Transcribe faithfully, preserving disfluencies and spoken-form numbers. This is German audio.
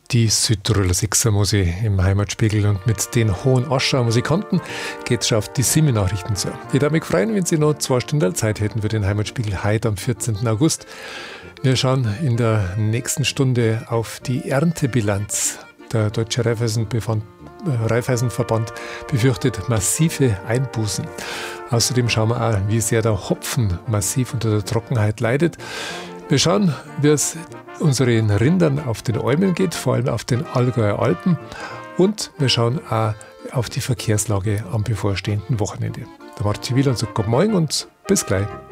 Die Südtiroler Sechsermusik im Heimatspiegel, und mit den hohen Aschauer Musikanten geht es schon auf die Simi-Nachrichten zu. Ich würde mich freuen, wenn Sie noch zwei Stunden Zeit hätten für den Heimatspiegel heute am vierzehnten August. Wir schauen in der nächsten Stunde auf die Erntebilanz. Der Deutsche Raiffeisenverband, Raiffeisenverband befürchtet massive Einbußen. Außerdem schauen wir auch, wie sehr der Hopfen massiv unter der Trockenheit leidet. Wir schauen, wie es unseren Rindern auf den Almen geht, vor allem auf den Allgäuer Alpen. Und wir schauen auch auf die Verkehrslage am bevorstehenden Wochenende. Der Martin Wieland sagt Guten Morgen und bis gleich.